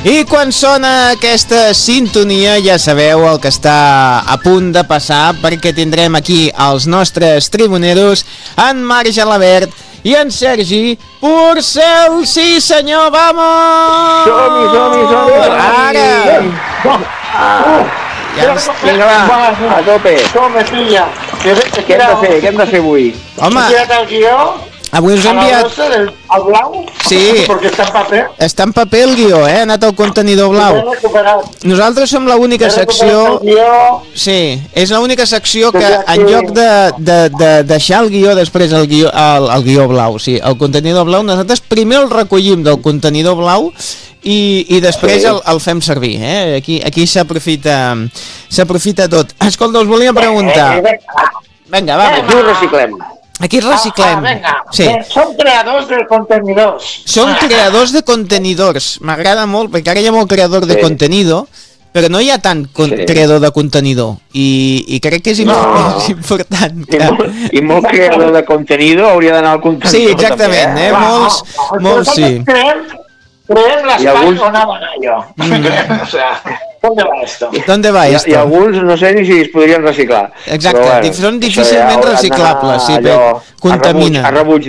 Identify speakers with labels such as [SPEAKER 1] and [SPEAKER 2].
[SPEAKER 1] I quan sona aquesta sintonia ja sabeu el que està a punt de passar, perquè tindrem aquí els nostres tribuneros, en Marc Gelabert i en Sergi Porcel. Sí senyor, vamos!
[SPEAKER 2] Som-hi!
[SPEAKER 1] Ara!
[SPEAKER 2] Vinga, va, a tope.
[SPEAKER 3] Som-hi, filla.
[SPEAKER 2] Què hem de fer avui?
[SPEAKER 1] Home,
[SPEAKER 3] el guió
[SPEAKER 1] avui us he
[SPEAKER 3] a la
[SPEAKER 1] enviat...
[SPEAKER 3] rosa del blau?
[SPEAKER 1] Sí.
[SPEAKER 3] Perquè està en paper.
[SPEAKER 1] Està en paper el guió, ha anat al contenidor blau. Nosaltres som l'única secció... Sí, és l'única secció que en lloc de deixar el guió després el guió blau, sí, el contenidor blau, nosaltres primer el recollim del contenidor blau i després el fem servir, Aquí s'aprofita tot. Escolta, us volia preguntar... Vinga, va.
[SPEAKER 2] Aquí ho reciclem.
[SPEAKER 1] Aquí reciclem. Sí.
[SPEAKER 3] Som creadors de contenidors.
[SPEAKER 1] Som creadors de contenidors. M'agrada molt, perquè ara hi ha molt creador de contenido, però no hi ha tant creador de contenidor. I crec que és important.
[SPEAKER 2] I molt creador de contenido hauria d'anar al contenidor.
[SPEAKER 1] Sí, exactament, molts sí.
[SPEAKER 3] Creem l'espai on anava jo. O sea, ¿dónde va esto?
[SPEAKER 1] ¿Dónde va esto?
[SPEAKER 2] I alguns no sé ni si es podrien reciclar.
[SPEAKER 1] Exacte, són difícilment reciclables, sí, contaminen.
[SPEAKER 2] A rebuig